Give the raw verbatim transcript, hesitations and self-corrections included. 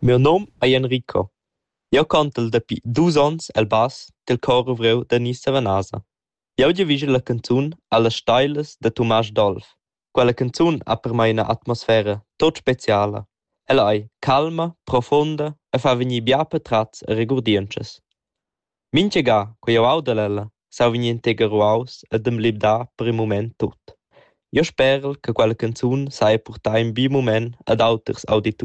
Meu nom è Enrico. Io conto dapi dus ons el bass del coro vreu da Nissa Vanasa. Io già vige la canzun Alle Steiles de Tomas Dolf. Quella canzun ha per mai una atmosfera tot speciala. Ella è calma, profonda e fa venir bia per tratts e regurdienches. Minche ga, quo io auda lella, sa venir integer ruaus e dem libda per il moment tot. Io spero che quella canzun saia portar in bi moment ad auters auditori.